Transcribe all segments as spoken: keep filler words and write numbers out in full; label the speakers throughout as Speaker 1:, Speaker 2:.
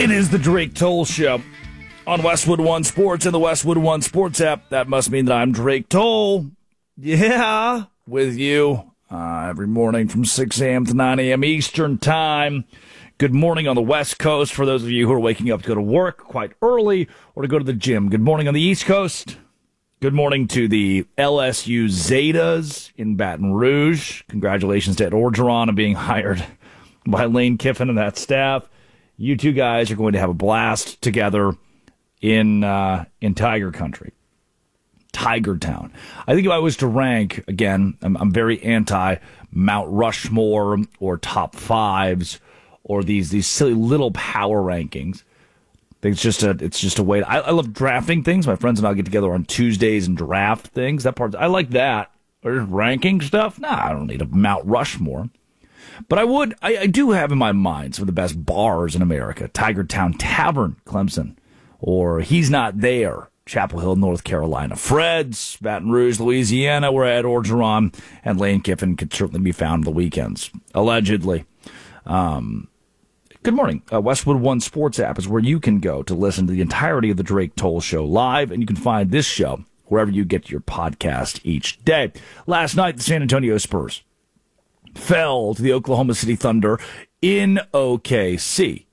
Speaker 1: It is the Drake Toll Show on Westwood One Sports and the Westwood One Sports app. That must mean that I'm Drake Toll. Yeah, with you uh, every morning from six a.m. to nine a.m. Eastern Time. Good morning on the West Coast for those of you who are waking up to go to work quite early or to go to the gym. Good morning on the East Coast. Good morning to the L S U Zetas in Baton Rouge. Congratulations to Ed Orgeron on being hired by Lane Kiffin and that staff. You two guys are going to have a blast together in uh, in Tiger Country, Tiger Town. I think if I was to rank, again, I'm, I'm very anti Mount Rushmore or top fives or these these silly little power rankings. I think it's just a it's just a way. To, I, I love drafting things. My friends and I get together on Tuesdays and draft things. That part I like that. Or just ranking stuff. Nah, I don't need a Mount Rushmore. But I would, I, I do have in my mind some of the best bars in America. Tiger Town Tavern, Clemson. Or He's Not There, Chapel Hill, North Carolina. Fred's, Baton Rouge, Louisiana, where Ed Orgeron and Lane Kiffin could certainly be found on the weekends, allegedly. Um, good morning. Uh, Westwood One Sports app is where you can go to listen to the entirety of the Drake Toll Show live, and you can find this show wherever you get your podcast each day. Last night, the San Antonio Spurs fell to the Oklahoma City Thunder in O K C.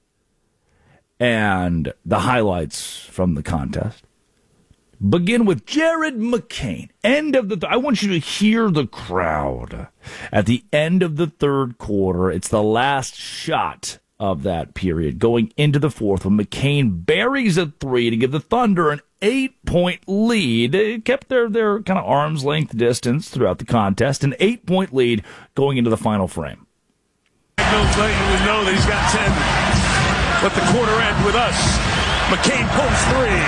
Speaker 1: And the highlights from the contest begin with Jared McCain. End of the th- I want you to hear the crowd at the end of the third quarter. It's the last shot of that period going into the fourth when McCain buries a three to give the Thunder an eight-point lead. It kept their, their kind of arm's length distance throughout the contest, an eight-point lead going into the final frame.
Speaker 2: Mills letting you know that he's got ten. But the quarter end with us. McCain pulls three.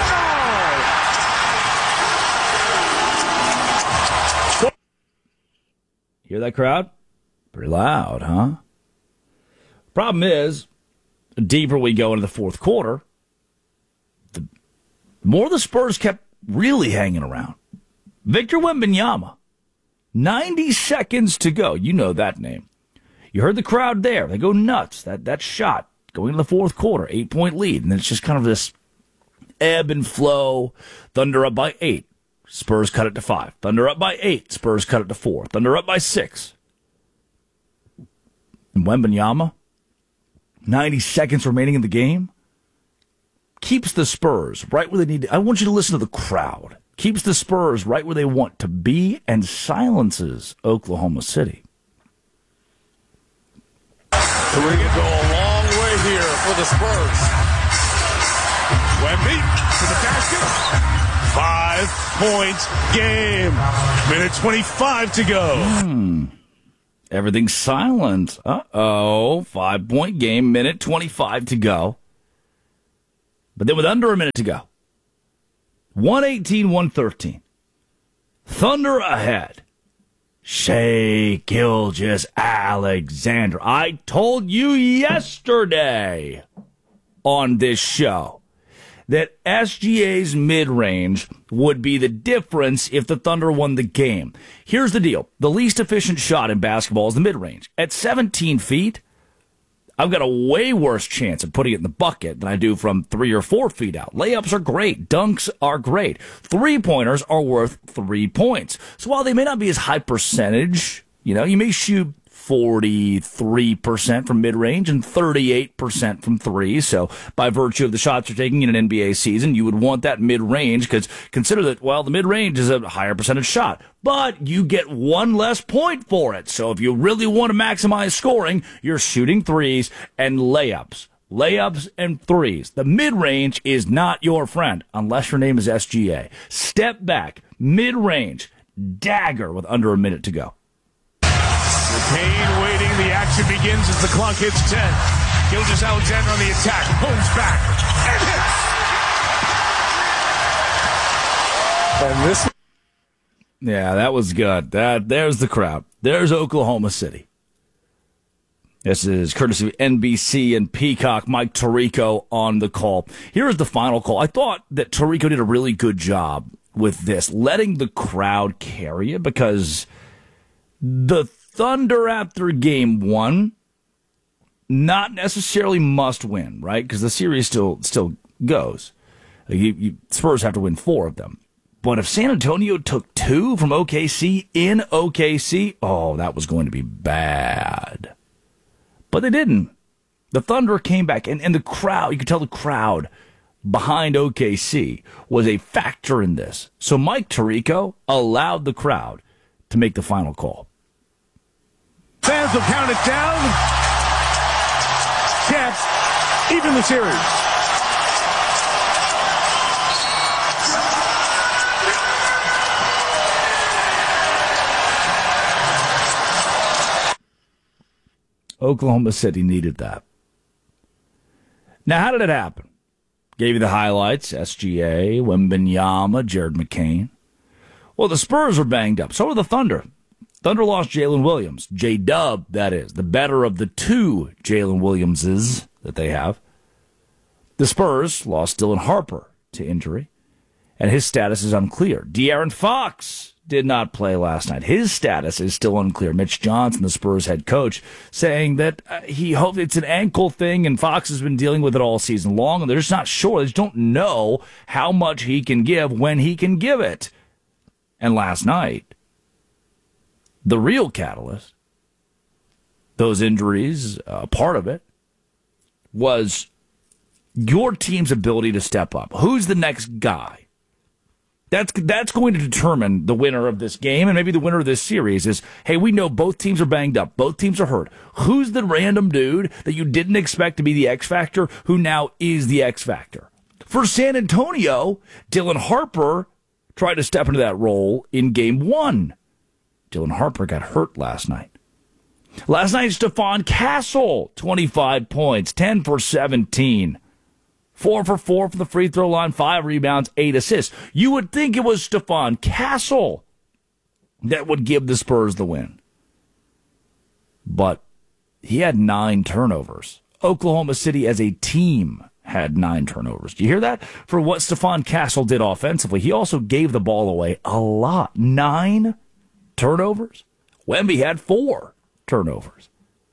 Speaker 2: Got it all!
Speaker 1: Hear that crowd? Pretty loud, huh? Problem is, the deeper we go into the fourth quarter, the more the Spurs kept really hanging around. Victor Wembanyama, ninety seconds to go. You know that name. You heard the crowd there. They go nuts. That that shot going into the fourth quarter, eight-point lead. And then it's just kind of this ebb and flow. Thunder up by eight. Spurs cut it to five. Thunder up by eight. Spurs cut it to four. Thunder up by six. And Wembanyama, ninety seconds remaining in the game, keeps the Spurs right where they need to. I want you to listen to the crowd. Keeps the Spurs right where they want to be and silences Oklahoma City.
Speaker 2: We're going to go a long way here for the Spurs. Wemby to the basket. Five-point game. Minute twenty-five to go.
Speaker 1: Hmm. Everything's silent. Uh-oh. Five-point game, minute twenty-five to go. But then with under a minute to go, one eighteen, one thirteen. Thunder ahead. Shai Gilgeous-Alexander. I told you yesterday on this show that S G A's mid-range would be the difference if the Thunder won the game. Here's the deal. The least efficient shot in basketball is the mid-range. At seventeen feet, I've got a way worse chance of putting it in the bucket than I do from three or four feet out. Layups are great. Dunks are great. Three-pointers are worth three points. So while they may not be as high percentage, you know, you may shoot forty-three percent from mid-range and thirty-eight percent from three. So by virtue of the shots you're taking in an N B A season, you would want that mid-range because consider that, well, the mid-range is a higher percentage shot, but you get one less point for it. So if you really want to maximize scoring, you're shooting threes and layups. Layups and threes. The mid-range is not your friend unless your name is S G A. Step back, mid-range, dagger with under a minute to go.
Speaker 2: McCain waiting. The action begins as the clock hits ten. Gilgeous-Alexander on the attack. Pulls back. And hits. And this.
Speaker 1: Yeah, that was good. That There's the crowd. There's Oklahoma City. This is courtesy of N B C and Peacock. Mike Tirico on the call. Here is the final call. I thought that Tirico did a really good job with this, letting the crowd carry it, because the Thunder after game one not necessarily must win, right? Because the series still still goes. You, you, Spurs have to win four of them. But if San Antonio took two from O K C in O K C, oh, that was going to be bad. But they didn't. The Thunder came back, and, and the crowd, you could tell the crowd behind O K C was a factor in this. So Mike Tirico allowed the crowd to make the final call.
Speaker 2: Fans will count it down. Cats even the series.
Speaker 1: Oklahoma City needed that. Now, how did it happen? Gave you the highlights, S G A, Wembanyama, Jared McCain. Well, the Spurs are banged up. So are the Thunder. Thunder lost Jalen Williams. J-Dub, that is, the better of the two Jalen Williamses that they have. The Spurs lost Dylan Harper to injury, and his status is unclear. De'Aaron Fox did not play last night. His status is still unclear. Mitch Johnson, the Spurs head coach, saying that uh, he hopes it's an ankle thing, and Fox has been dealing with it all season long, and they're just not sure. They just don't know how much he can give when he can give it. And last night, the real catalyst, those injuries, uh, part of it, was your team's ability to step up. Who's the next guy? That's that's going to determine the winner of this game and maybe the winner of this series is, hey, we know both teams are banged up. Both teams are hurt. Who's the random dude that you didn't expect to be the X Factor who now is the X Factor? For San Antonio, Dylan Harper tried to step into that role in game one. Dylan Harper got hurt last night. Last night, Stephon Castle, twenty-five points, ten for seventeen. Four for four from the free throw line, five rebounds, eight assists. You would think it was Stephon Castle that would give the Spurs the win. But he had nine turnovers. Oklahoma City as a team had nine turnovers. Do you hear that? For what Stephon Castle did offensively, he also gave the ball away a lot. Nine turnovers? Wemby had four turnovers.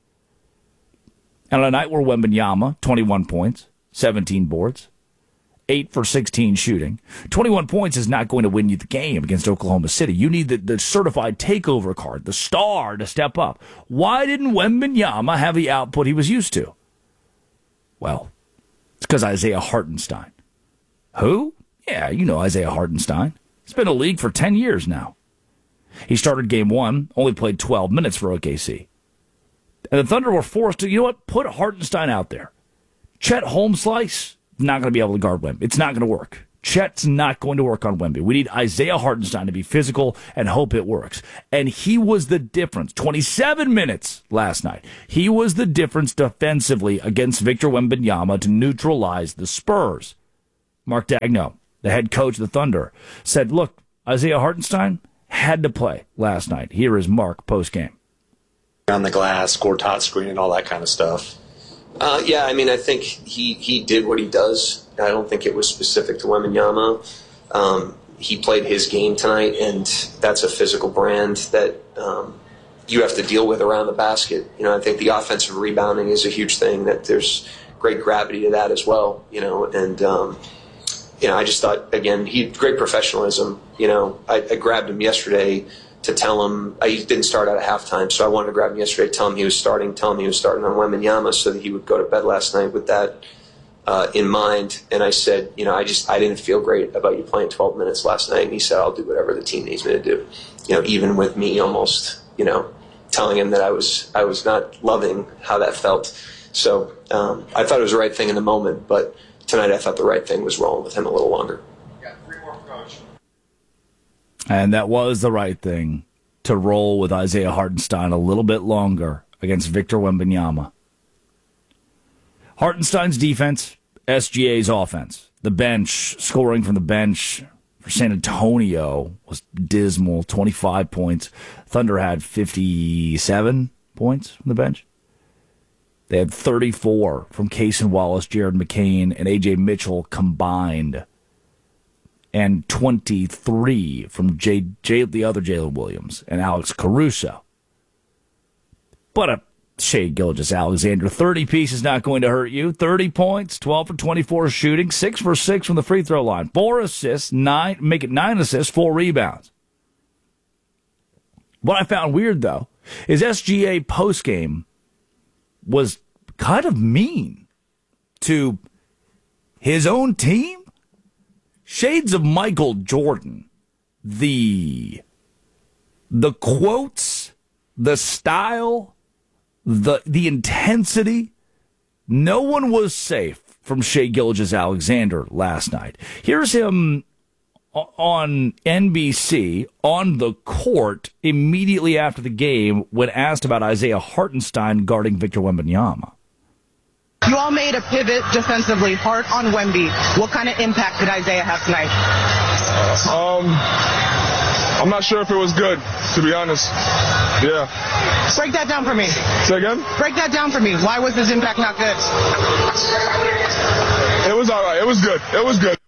Speaker 1: And on a night where Wembanyama, twenty-one points, seventeen boards, eight for sixteen shooting. twenty-one points is not going to win you the game against Oklahoma City. You need the, the certified takeover card, the star, to step up. Why didn't Wembanyama have the output he was used to? Well, it's because Isaiah Hartenstein. Who? Yeah, you know Isaiah Hartenstein. He's been in the league for ten years now. He started game one, only played twelve minutes for O K C. And the Thunder were forced to, you know what, put Hartenstein out there. Chet Holmslice, not going to be able to guard Wemby. It's not going to work. Chet's not going to work on Wemby. We need Isaiah Hartenstein to be physical and hope it works. And he was the difference. twenty-seven minutes last night. He was the difference defensively against Victor Wembanyama to neutralize the Spurs. Mark Daigneault, the head coach of the Thunder, said, look, Isaiah Hartenstein had to play last night. Here is Mark post-game.
Speaker 3: On the glass, score top screen, and all that kind of stuff.
Speaker 4: Uh, yeah, I mean, I think he, he did what he does. I don't think it was specific to Wembanyama. Um, he played his game tonight, and that's a physical brand that um, you have to deal with around the basket. You know, I think the offensive rebounding is a huge thing, that there's great gravity to that as well, you know, and, um, you know, I just thought, again, he had great professionalism. You know, I, I grabbed him yesterday to tell him, he didn't start out at halftime, so I wanted to grab him yesterday, tell him he was starting, tell him he was starting on Wembanyama so that he would go to bed last night with that uh, in mind. And I said, you know, I just, I didn't feel great about you playing twelve minutes last night. And he said, I'll do whatever the team needs me to do. You know, even with me almost, you know, telling him that I was, I was not loving how that felt. So um, I thought it was the right thing in the moment, but tonight I thought the right thing was rolling with him a little longer.
Speaker 1: And that was the right thing, to roll with Isaiah Hartenstein a little bit longer against Victor Wembanyama. Hartenstein's defense, S G A's offense. The bench, scoring from the bench for San Antonio was dismal, twenty-five points. Thunder had fifty-seven points from the bench. They had thirty-four from Cason Wallace, Jared McCain, and A J Mitchell combined. And twenty-three from J, J, the other Jalen Williams and Alex Caruso. But a Shai Gilgeous-Alexander, thirty pieces not going to hurt you. thirty points, twelve for twenty-four shooting, six for six from the free throw line, four assists, nine, make it nine assists, four rebounds. What I found weird, though, is S G A postgame was kind of mean to his own team. Shades of Michael Jordan. The, the quotes, the style, the the intensity. No one was safe from Shai Gilgeous-Alexander last night. Here's him on N B C on the court immediately after the game when asked about Isaiah Hartenstein guarding Victor Wembanyama.
Speaker 5: You all made a pivot defensively, hard on Wemby. What kind of impact did Isaiah have tonight?
Speaker 6: Um, I'm not sure if it was good, to be honest. Yeah.
Speaker 5: Break that down for me.
Speaker 6: Say again?
Speaker 5: Break that down for me. Why was his impact not good?
Speaker 6: It was all right. It was good. It was good.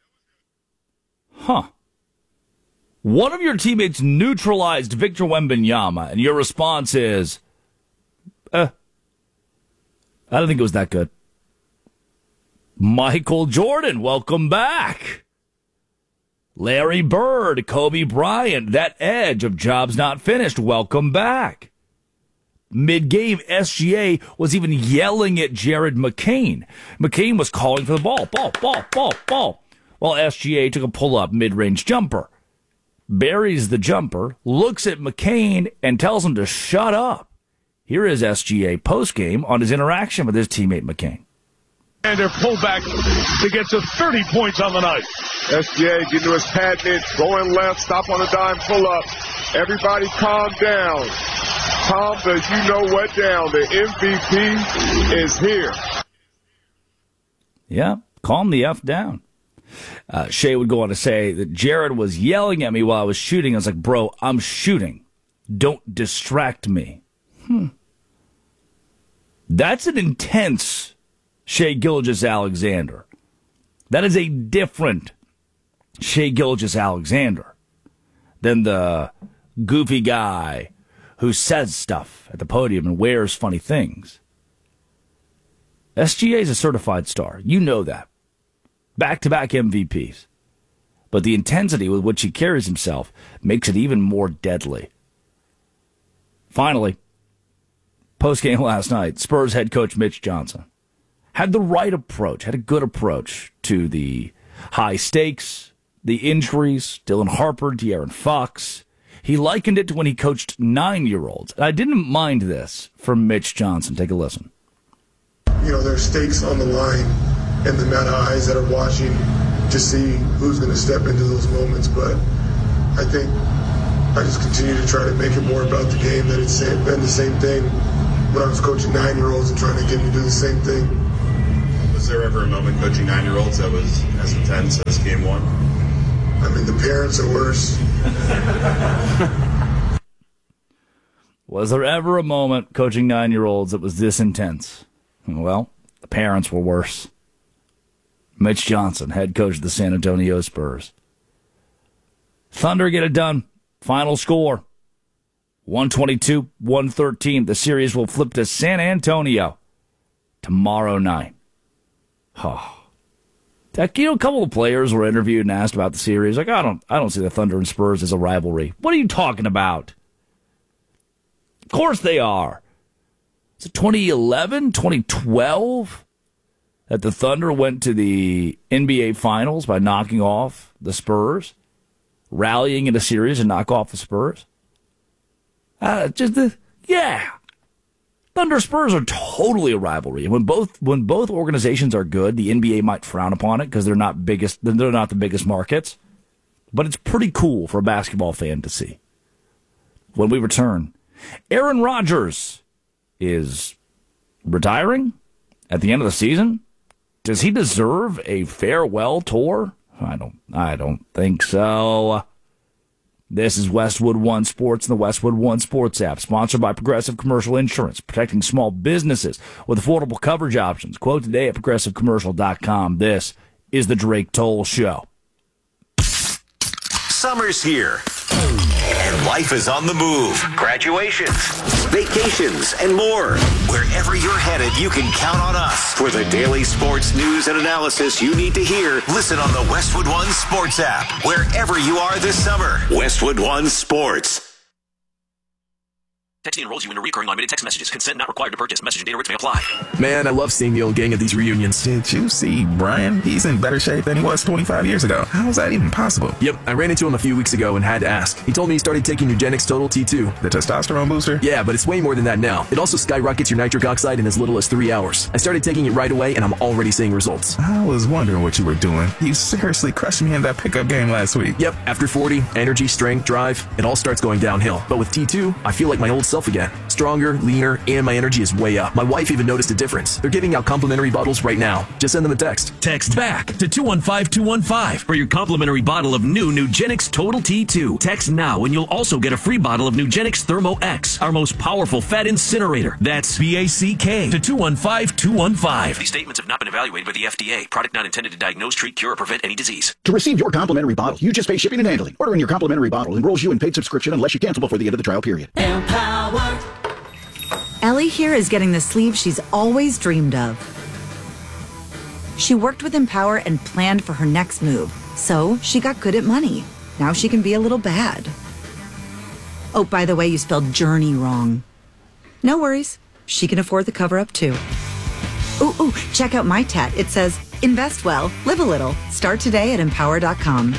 Speaker 1: Huh. One of your teammates neutralized Victor Wembanyama, and your response is, eh. I don't think it was that good. Michael Jordan, welcome back. Larry Bird, Kobe Bryant, that edge of jobs not finished, welcome back. Mid-game, S G A was even yelling at Jared McCain. McCain was calling for the ball, ball, ball, ball, ball. While S G A took a pull-up mid-range jumper. Buries the jumper, looks at McCain, and tells him to shut up. Here is S G A postgame on his interaction with his teammate McCain.
Speaker 2: And their pullback to get to thirty points on the night.
Speaker 6: S G A getting to his pad mid, going left, stop on a dime, pull up. Everybody calm down. Calm the you-know-what down. The M V P is here.
Speaker 1: Yeah, calm the F down. Uh, Shai would go on to say that Jared was yelling at me while I was shooting. I was like, bro, I'm shooting. Don't distract me. Hmm. That's an intense Shai Gilgeous-Alexander. That is a different Shai Gilgeous-Alexander than the goofy guy who says stuff at the podium and wears funny things. S G A is a certified star. You know that. Back-to-back M V Ps. But the intensity with which he carries himself makes it even more deadly. Finally, post-game last night, Spurs head coach Mitch Johnson had the right approach, had a good approach to the high stakes, the injuries, Dylan Harper, De'Aaron Fox. He likened it to when he coached nine-year-olds. And I didn't mind this from Mitch Johnson. Take a listen.
Speaker 7: You know, there's stakes on the line and the amount of eyes that are watching to see who's going to step into those moments. But I think I just continue to try to make it more about the game, that it's been the same thing when I was coaching nine-year-olds and trying to get them to do the same thing.
Speaker 8: Was there ever a moment coaching nine-year-olds that was as intense as game one?
Speaker 7: I mean, the parents are worse.
Speaker 1: Was there ever a moment coaching nine-year-olds that was this intense? Well, the parents were worse. Mitch Johnson, head coach of the San Antonio Spurs. Thunder get it done. Final score, one twenty-two one thirteen. The series will flip to San Antonio tomorrow night. Oh. You know, a couple of players were interviewed and asked about the series. Like, I don't, I don't see the Thunder and Spurs as a rivalry. What are you talking about? Of course they are. Is it twenty eleven, twenty twelve that the Thunder went to the N B A Finals by knocking off the Spurs, rallying in a series and knock off the Spurs? Uh, just the yeah. Thunder Spurs are totally a rivalry. And when both when both organizations are good, the N B A might frown upon it because they're not biggest they're not the biggest markets. But it's pretty cool for a basketball fan to see. When we return, Aaron Rodgers is retiring at the end of the season. Does he deserve a farewell tour? I don't I don't think so. This is Westwood One Sports and the Westwood One Sports app, sponsored by Progressive Commercial Insurance, protecting small businesses with affordable coverage options. Quote today at progressive commercial dot com. This is the Drake Toll Show.
Speaker 9: Summer's here. And life is on the move. Graduations, vacations, and more. Wherever you're headed, you can count on us. For the daily sports news and analysis you need to hear, listen on the Westwood One Sports app. Wherever you are this summer, Westwood One Sports.
Speaker 10: Texting enrolls you in a recurring unlimited text messages. Consent not required to purchase. Message and data rates may apply.
Speaker 11: Man, I love seeing the old gang at these reunions.
Speaker 12: Did you see Brian? He's in better shape than he was twenty-five years ago. How is that even possible?
Speaker 11: Yep, I ran into him a few weeks ago and had to ask. He told me he started taking Nugenix Total T two.
Speaker 12: The testosterone booster?
Speaker 11: Yeah, but it's way more than that now. It also skyrockets your nitric oxide in as little as three hours. I started taking it right away and I'm already seeing results.
Speaker 12: I was wondering what you were doing. You seriously crushed me in that pickup game last week.
Speaker 11: Yep, after forty, energy, strength, drive, it all starts going downhill. But with T two, I feel like my old self again. Stronger, leaner, and my energy is way up. My wife even noticed a difference. They're giving out complimentary bottles right now. Just send them a text.
Speaker 10: Text BACK to two one five two one five for your complimentary bottle of new Nugenix Total T two. Text now and you'll also get a free bottle of Nugenix Thermo X, our most powerful fat incinerator. That's B A C K to two one five two one five. These statements have not been evaluated by the F D A. Product not intended to diagnose, treat, cure, or prevent any disease.
Speaker 13: To receive your complimentary bottle, you just pay shipping and handling. Ordering your complimentary bottle enrolls you in paid subscription unless you cancel before the end of the trial period.
Speaker 14: Empower. Ellie here is getting the sleeve she's always dreamed of. She worked with Empower and planned for her next move, so she got good at money. Now she can be a little bad. Oh, by the way, you spelled journey wrong. No worries. She can afford the cover-up, too. Ooh, ooh, check out my tat. It says, invest well, live a little. Start today at empower dot com.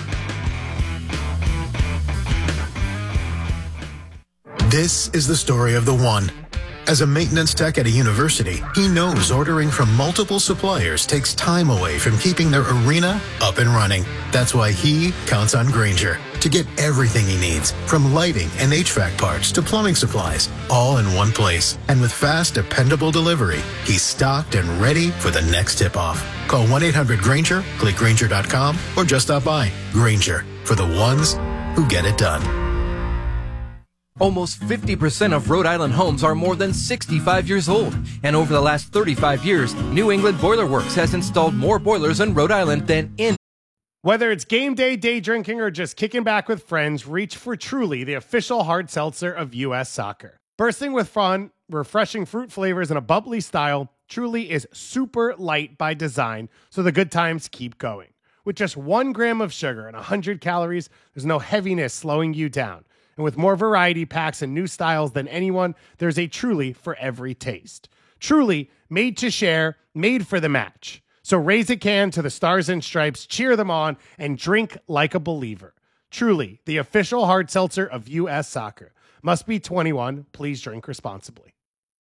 Speaker 15: This is the story of the one. As a maintenance tech at a university, he knows ordering from multiple suppliers takes time away from keeping their arena up and running. That's why he counts on Grainger to get everything he needs, from lighting and H V A C parts to plumbing supplies, all in one place. And with fast, dependable delivery, he's stocked and ready for the next tip-off. Call one eight hundred Grainger, click Grainger dot com, or just stop by. Grainger, for the ones who get it done.
Speaker 16: Almost fifty percent of Rhode Island homes are more than sixty-five years old. And over the last thirty-five years, New England Boiler Works has installed more boilers in Rhode Island than in.
Speaker 17: Whether it's game day, day drinking, or just kicking back with friends, reach for Truly, the official hard seltzer of U S Soccer. Bursting with fun, refreshing fruit flavors, and a bubbly style, Truly is super light by design, so the good times keep going. With just one gram of sugar and one hundred calories, there's no heaviness slowing you down. And with more variety packs and new styles than anyone, there's a Truly for every taste. Truly, made to share, made for the match. So raise a can to the Stars and Stripes, cheer them on, and drink like a believer. Truly, the official hard seltzer of U S Soccer. Must be twenty-one. Please drink responsibly.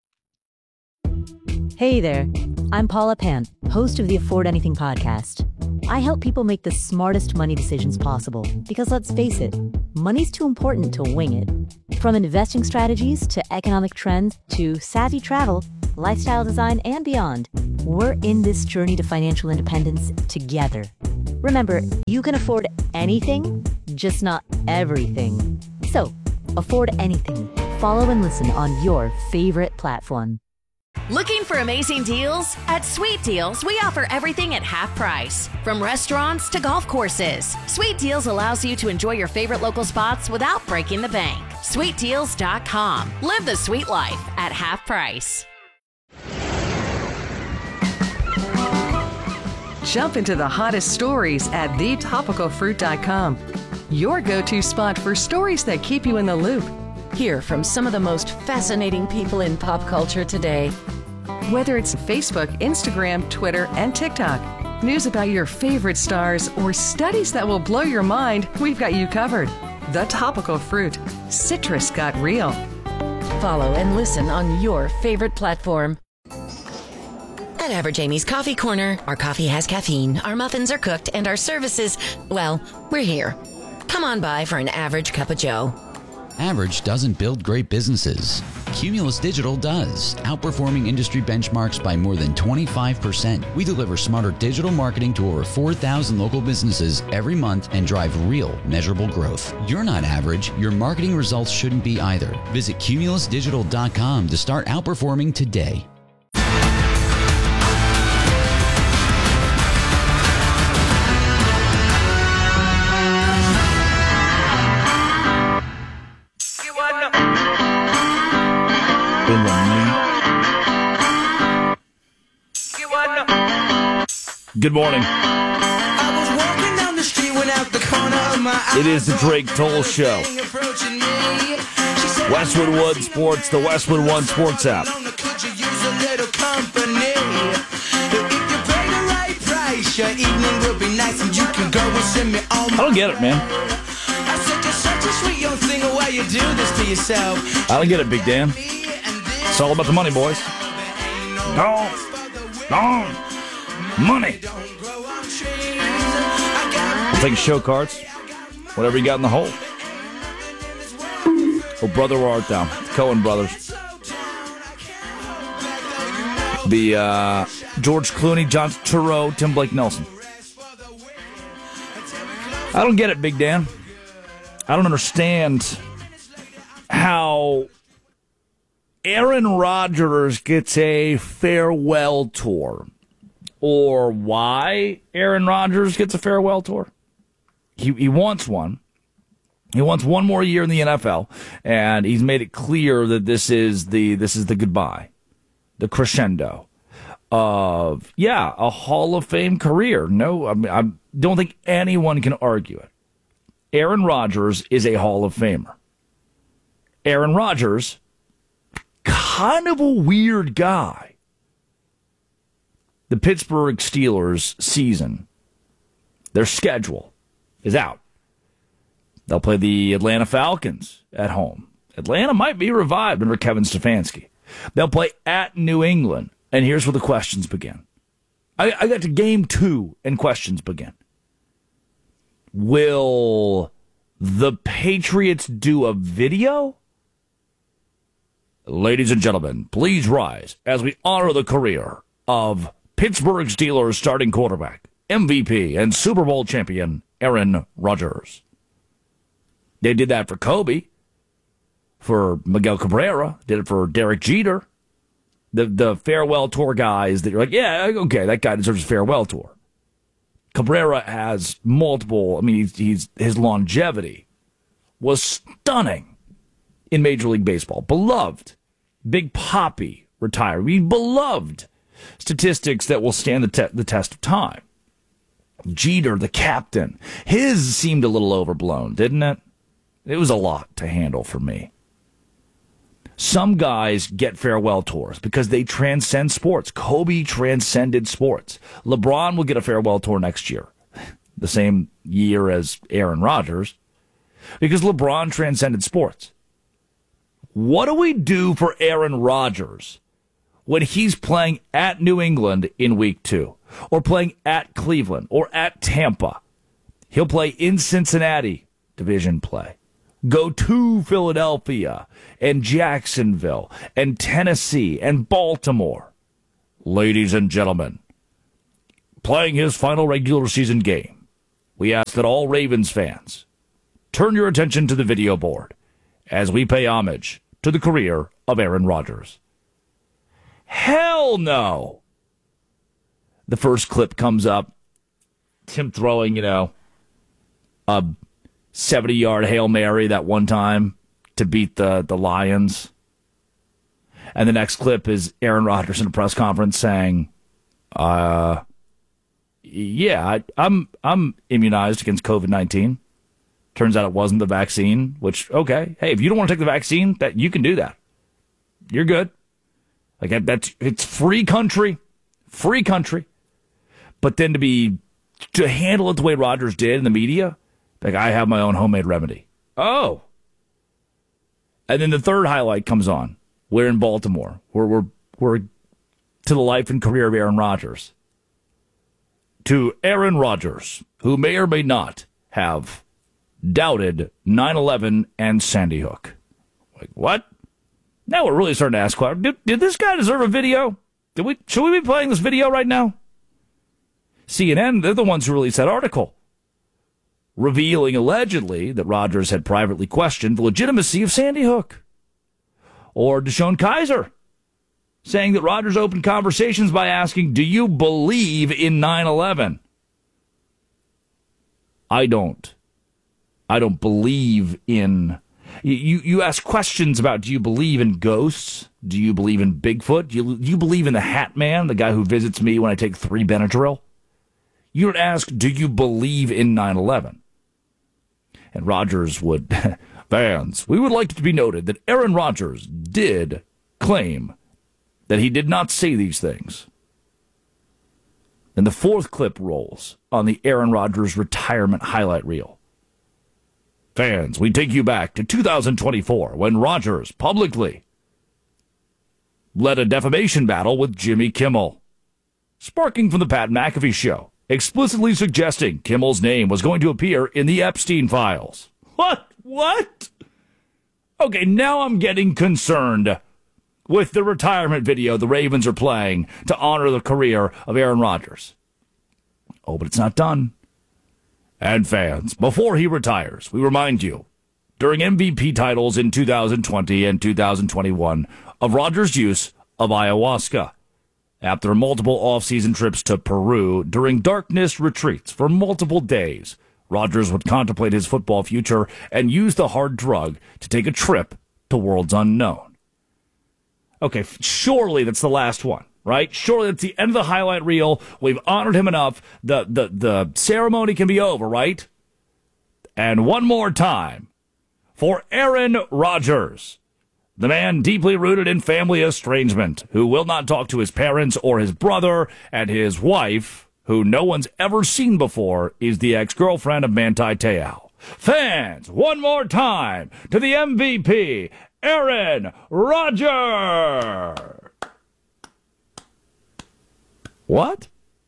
Speaker 18: Hey there, I'm Paula Pan, host of the Afford Anything podcast. I help people make the smartest money decisions possible because, let's face it, money's too important to wing it. From investing strategies to economic trends to savvy travel, lifestyle design, and beyond, we're in this journey to financial independence together. Remember, you can afford anything, just not everything. So, afford anything. Follow and listen on your favorite platform.
Speaker 19: Looking for amazing deals? At Sweet Deals, we offer everything at half price. From restaurants to golf courses, Sweet Deals allows you to enjoy your favorite local spots without breaking the bank. sweet deals dot com. Live the sweet life at half price.
Speaker 20: Jump into the hottest stories at the topical fruit dot com. Your go-to spot for stories that keep you in the loop.
Speaker 21: Hear from some of the most fascinating people in pop culture today.
Speaker 20: Whether it's Facebook, Instagram, Twitter, and TikTok, news about your favorite stars, or studies that will blow your mind, we've got you covered. The Topical Fruit. Citrus got real.
Speaker 21: Follow and listen on your favorite platform. At Average Amy's Coffee Corner, our coffee has caffeine, our muffins are cooked, and our services, well, we're here. Come on by for an average cup of joe.
Speaker 22: Average doesn't build great businesses. Cumulus Digital does, outperforming industry benchmarks by more than twenty-five percent. We deliver smarter digital marketing to over four thousand local businesses every month and drive real, measurable growth. You're not average. Your marketing results shouldn't be either. Visit cumulus digital dot com to start outperforming today.
Speaker 1: Good morning. It is the Drake Toll Show. Westwood One Sports, the Westwood One Sports app. I don't get it, man. I don't get it, Big Dan. It's all about the money, boys. No, no, money. I'll take show cards, whatever you got in the hole. Oh, brother, where art thou? Coen brothers. The uh, George Clooney, John Turturro, Tim Blake Nelson. I don't get it, Big Dan. I don't understand how Aaron Rodgers gets a farewell tour, or why Aaron Rodgers gets a farewell tour. He he wants one. He wants one more year in the N F L, and he's made it clear that this is the this is the goodbye, the crescendo of yeah a Hall of Fame career. No, I mean, I don't think anyone can argue it. Aaron Rodgers is a Hall of Famer. Aaron Rodgers, kind of a weird guy. The Pittsburgh Steelers season, their schedule is out. They'll play the Atlanta Falcons at home. Atlanta might be revived under Kevin Stefanski. They'll play at New England. And here's where the questions begin. I, I got to game two, and questions begin. Will the Patriots do a video? Ladies and gentlemen, please rise as we honor the career of Pittsburgh Steelers starting quarterback, M V P, and Super Bowl champion Aaron Rodgers. They did that for Kobe, for Miguel Cabrera, did it for Derek Jeter. The the farewell tour guys that you're like, yeah, okay, that guy deserves a farewell tour. Cabrera has multiple, I mean, he's, he's his longevity was stunning in Major League Baseball. Beloved. Big Papi retired. I mean, beloved statistics that will stand the, te- the test of time. Jeter, the captain, his seemed a little overblown, didn't it? It was a lot to handle for me. Some guys get farewell tours because they transcend sports. Kobe transcended sports. LeBron will get a farewell tour next year, the same year as Aaron Rodgers, because LeBron transcended sports. What do we do for Aaron Rodgers when he's playing at New England in week two, or playing at Cleveland, or at Tampa? He'll play in Cincinnati, division play. Go to Philadelphia and Jacksonville and Tennessee and Baltimore. Ladies and gentlemen, playing his final regular season game, we ask that all Ravens fans turn your attention to the video board as we pay homage to the career of Aaron Rodgers. Hell no! The first clip comes up, Tim throwing, you know, a seventy-yard Hail Mary that one time to beat the, the Lions. And the next clip is Aaron Rodgers in a press conference saying, uh, yeah, I, I'm I'm immunized against covid nineteen. Turns out it wasn't the vaccine, which, okay. Hey, if you don't want to take the vaccine, that you can do that. You're good. Like, that's, it's free country. Free country. But then to be, to handle it the way Rodgers did in the media, like, I have my own homemade remedy. Oh. And then the third highlight comes on. We're in Baltimore. We're, we're, we're to the life and career of Aaron Rodgers. To Aaron Rodgers, who may or may not have doubted nine eleven and Sandy Hook. Like, what? Now we're really starting to ask, did, did this guy deserve a video? Did we? Should we be playing this video right now? C N N, they're the ones who released that article, revealing allegedly that Rodgers had privately questioned the legitimacy of Sandy Hook. Or Deshaun Kaiser saying that Rodgers opened conversations by asking, do you believe in nine eleven? I don't. I don't believe in... You, you ask questions about, do you believe in ghosts? Do you believe in Bigfoot? Do you, do you believe in the Hat Man, the guy who visits me when I take three Benadryl? You would ask, do you believe in nine eleven? And Rodgers would, fans, we would like it to be noted that Aaron Rodgers did claim that he did not say these things. And the fourth clip rolls on the Aaron Rodgers retirement highlight reel. Fans, we take you back to two thousand twenty-four when Rodgers publicly led a defamation battle with Jimmy Kimmel, sparking from the Pat McAfee show, explicitly suggesting Kimmel's name was going to appear in the Epstein files. What? What? Okay, now I'm getting concerned with the retirement video the Ravens are playing to honor the career of Aaron Rodgers. Oh, but it's not done. And fans, before he retires, we remind you, during M V P titles in two thousand twenty and two thousand twenty-one, of Rodgers' use of ayahuasca. After multiple off-season trips to Peru during darkness retreats for multiple days, Rodgers would contemplate his football future and use the hard drug to take a trip to worlds unknown. Okay, surely that's the last one, right? Surely that's the end of the highlight reel. We've honored him enough. The, the, the ceremony can be over, right? And one more time for Aaron Rodgers, the man deeply rooted in family estrangement, who will not talk to his parents or his brother, and his wife, who no one's ever seen before, is the ex-girlfriend of Manti Te'o. Fans, one more time to the M V P, Aaron Rodgers. What?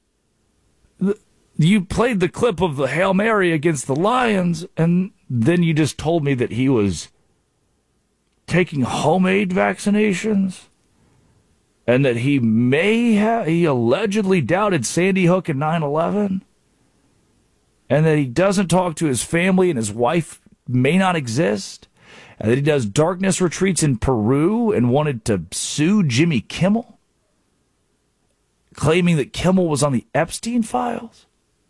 Speaker 1: You played the clip of the Hail Mary against the Lions, and then you just told me that he was taking homemade vaccinations, and that he may have, he allegedly doubted Sandy Hook and nine eleven, and that he doesn't talk to his family and his wife may not exist, and that he does darkness retreats in Peru and wanted to sue Jimmy Kimmel, claiming that Kimmel was on the Epstein files?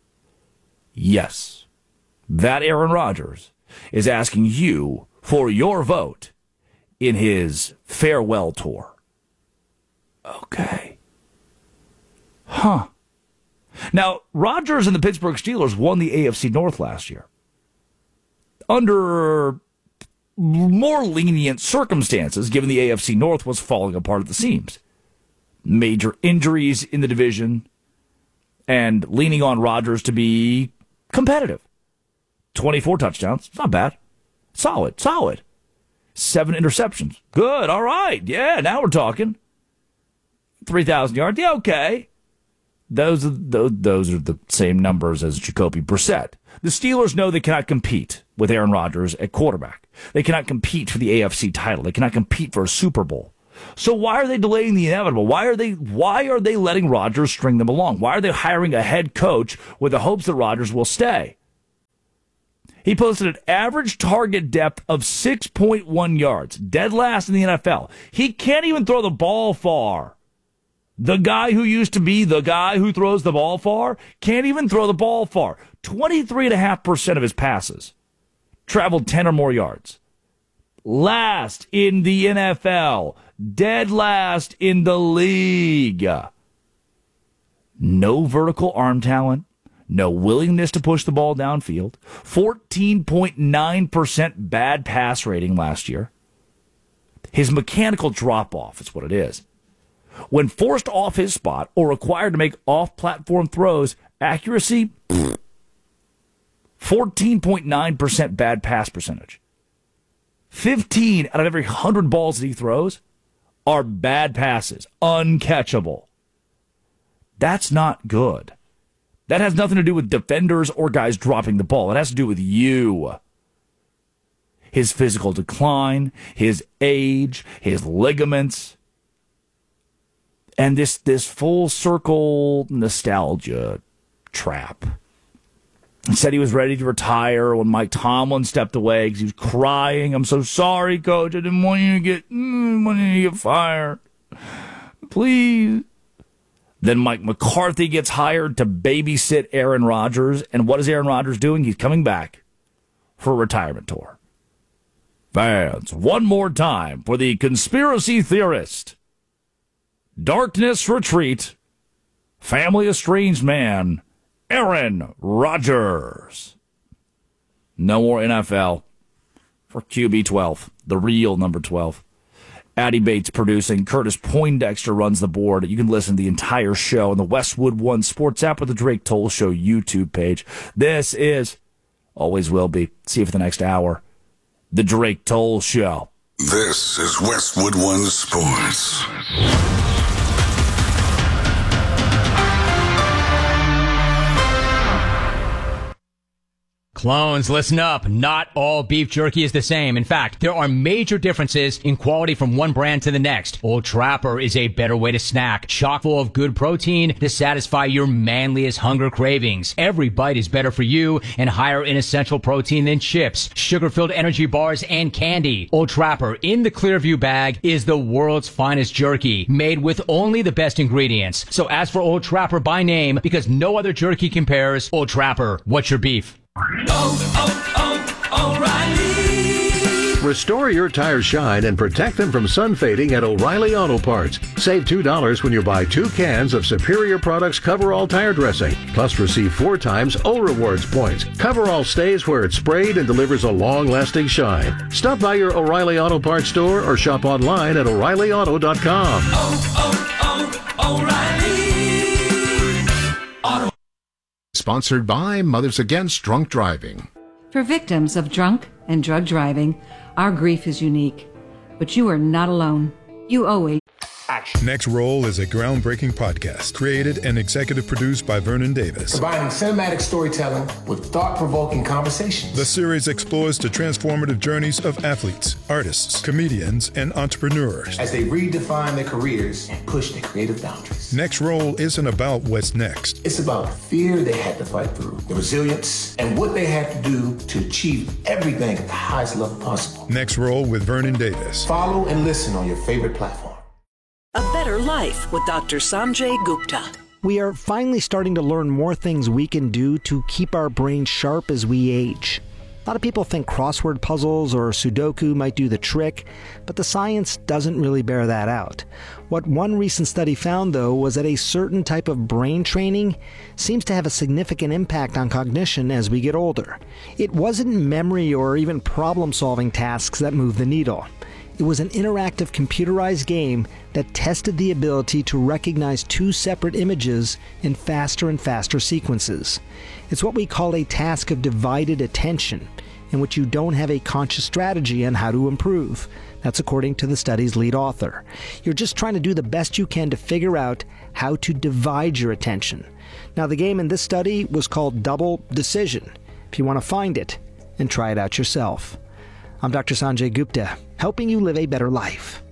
Speaker 1: Yes, that Aaron Rodgers is asking you for your vote in his farewell tour. Okay. Huh. Now, Rodgers and the Pittsburgh Steelers won the A F C North last year under more lenient circumstances, given the A F C North was falling apart at the seams. Major injuries in the division and leaning on Rodgers to be competitive. twenty-four touchdowns. It's not bad. Solid. Solid. Seven interceptions. Good. All right. Yeah, now we're talking. three thousand yards. Yeah, okay. Those are, those, those are the same numbers as Jacoby Brissett. The Steelers know they cannot compete with Aaron Rodgers at quarterback. They cannot compete for the A F C title. They cannot compete for a Super Bowl. So why are they delaying the inevitable? Why are they why are they letting Rodgers string them along? Why are they hiring a head coach with the hopes that Rodgers will stay? He posted an average target depth of six point one yards, dead last in the N F L. He can't even throw the ball far. The guy who used to be the guy who throws the ball far can't even throw the ball far. twenty-three point five percent of his passes traveled ten or more yards. Last in the N F L. Dead last in the league. No vertical arm talent. No willingness to push the ball downfield. fourteen point nine percent bad pass rating last year. His mechanical drop-off is what it is. When forced off his spot or required to make off-platform throws, accuracy, fourteen point nine percent bad pass percentage. fifteen out of every one hundred balls that he throws are bad passes, uncatchable. That's not good. That has nothing to do with defenders or guys dropping the ball. It has to do with you. His physical decline, his age, his ligaments, and this, this full circle nostalgia trap. He said he was ready to retire when Mike Tomlin stepped away because he was crying. I'm so sorry, coach. I didn't want you to get, mm, want you to get fired. Please. Then Mike McCarthy gets hired to babysit Aaron Rodgers. And what is Aaron Rodgers doing? He's coming back for a retirement tour. Fans, one more time for the conspiracy theorist, darkness retreat, family estranged man, Aaron Rodgers. No more N F L for Q B twelve, the real number twelve. Addie Bates producing. Curtis Poindexter runs the board. You can listen to the entire show on the Westwood One Sports app or the Drake Toll Show YouTube page. This is, always will be, see you for the next hour, the Drake Toll Show.
Speaker 3: This is Westwood One Sports.
Speaker 4: Clones, listen up. Not all beef jerky is the same. In fact, there are major differences in quality from one brand to the next. Old Trapper is a better way to snack, chock full of good protein to satisfy your manliest hunger cravings. Every bite is better for you and higher in essential protein than chips, sugar-filled energy bars, and candy. Old Trapper in the Clearview bag is the world's finest jerky, made with only the best ingredients. So ask for Old Trapper by name because no other jerky compares. Old Trapper, what's your beef?
Speaker 23: Oh, oh, oh, O'Reilly! Restore your tires shine and protect them from sun fading at O'Reilly Auto Parts. Save two dollars when you buy two cans of Superior Products Coverall Tire Dressing. Plus receive four times O Rewards points. Coverall stays where it's sprayed and delivers a long-lasting shine. Stop by your O'Reilly Auto Parts store or shop online at O'Reilly Auto dot com. Oh, oh, oh, O'Reilly! Auto.
Speaker 24: Sponsored by Mothers Against Drunk Driving.
Speaker 25: For victims of drunk and drug driving, our grief is unique. But you are not alone. You owe it.
Speaker 26: Next Roll is a groundbreaking podcast created and executive produced by Vernon Davis.
Speaker 27: Combining cinematic storytelling with thought-provoking conversations.
Speaker 26: The series explores the transformative journeys of athletes, artists, comedians, and entrepreneurs
Speaker 27: as they redefine their careers and push their creative boundaries.
Speaker 26: Next Roll isn't about what's next.
Speaker 27: It's about the fear they had to fight through, the resilience, and what they had to do to achieve everything at the highest level possible.
Speaker 26: Next Roll with Vernon Davis.
Speaker 27: Follow and listen on your favorite platform.
Speaker 28: A Better Life with Doctor Sanjay Gupta.
Speaker 29: We are finally starting to learn more things we can do to keep our brains sharp as we age. A lot of people think crossword puzzles or Sudoku might do the trick, but the science doesn't really bear that out. What one recent study found, though, was that a certain type of brain training seems to have a significant impact on cognition as we get older. It wasn't memory or even problem-solving tasks that moved the needle. It was an interactive computerized game that tested the ability to recognize two separate images in faster and faster sequences. It's what we call a task of divided attention, in which you don't have a conscious strategy on how to improve. That's according to the study's lead author. You're just trying to do the best you can to figure out how to divide your attention. Now, the game in this study was called Double Decision. If you want to find it and try it out yourself. I'm Doctor Sanjay Gupta, helping you live a better life.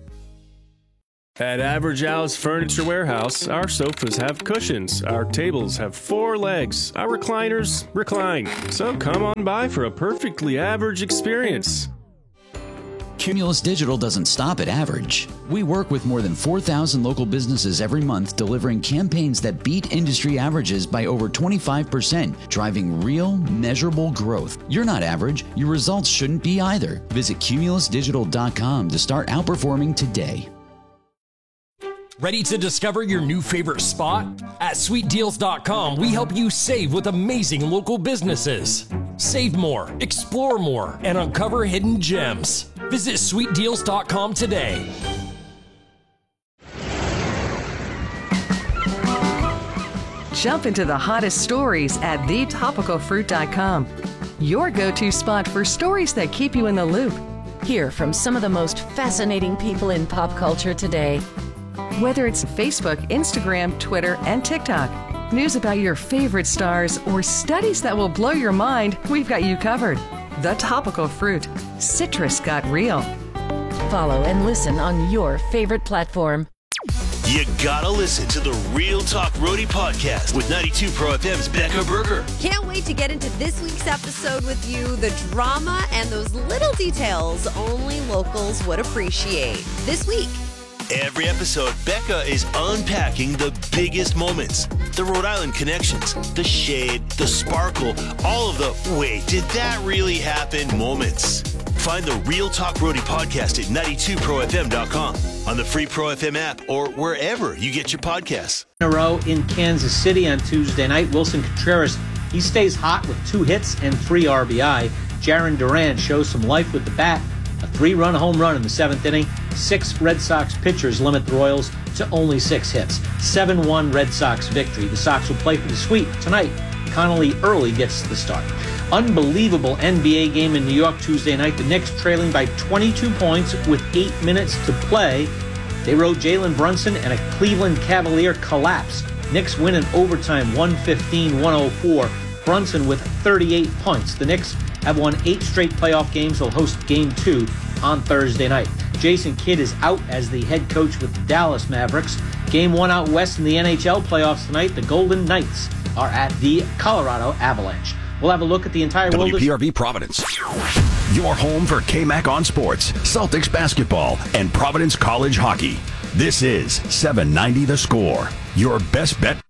Speaker 30: At Average Al's Furniture Warehouse, our sofas have cushions, our tables have four legs, our recliners recline. So come on by for a perfectly average experience.
Speaker 22: Cumulus Digital doesn't stop at average. We work with more than four thousand local businesses every month, delivering campaigns that beat industry averages by over twenty-five percent, driving real, measurable growth. You're not average. Your results shouldn't be either. Visit Cumulus Digital dot com to start outperforming today.
Speaker 31: Ready to discover your new favorite spot? At Sweet Deals dot com, we help you save with amazing local businesses. Save more, explore more, and uncover hidden gems. Visit Sweet Deals dot com today.
Speaker 20: Jump into the hottest stories at the topical fruit dot com. Your go-to spot for stories that keep you in the loop.
Speaker 21: Hear from some of the most fascinating people in pop culture today.
Speaker 20: Whether it's Facebook, Instagram, Twitter, and TikTok, news about your favorite stars, or studies that will blow your mind, we've got you covered. The Topical Fruit. Citrus got real.
Speaker 21: Follow and listen on your favorite platform.
Speaker 32: You gotta listen to the Real Talk Roadie podcast with ninety-two Pro F M's Becca Berger.
Speaker 33: Can't wait to get into this week's episode with you. The drama and those little details only locals would appreciate. This week.
Speaker 32: Every episode, Becca is unpacking the biggest moments, the Rhode Island connections, the shade, the sparkle, all of the wait, did that really happen moments. Find the Real Talk Brody podcast at ninety-two pro f m dot com, on the free Pro F M app, or wherever you get your podcasts.
Speaker 2: In a row in Kansas City on Tuesday night, Wilson Contreras, he stays hot with two hits and three R B I. Jaron Duran shows some life with the bat. A three-run home run in the seventh inning. Six Red Sox pitchers limit the Royals to only six hits. seven one Red Sox victory. The Sox will play for the sweep tonight. Connolly Early gets the start. Unbelievable N B A game in New York Tuesday night. The Knicks trailing by twenty-two points with eight minutes to play. They rode Jalen Brunson and a Cleveland Cavalier collapse. Knicks win in overtime one fifteen one oh four. Brunson with thirty-eight points. The Knicks have won eight straight playoff games. They'll host game two on Thursday night. Jason Kidd is out as the head coach with the Dallas Mavericks. Game one out west in the N H L playoffs tonight. The Golden Knights are at the Colorado Avalanche. We'll have a look at the entire world.
Speaker 5: W P R V Providence. Your home for K-Mac on sports, Celtics basketball, and Providence College hockey. This is seven ninety The Score. Your best bet.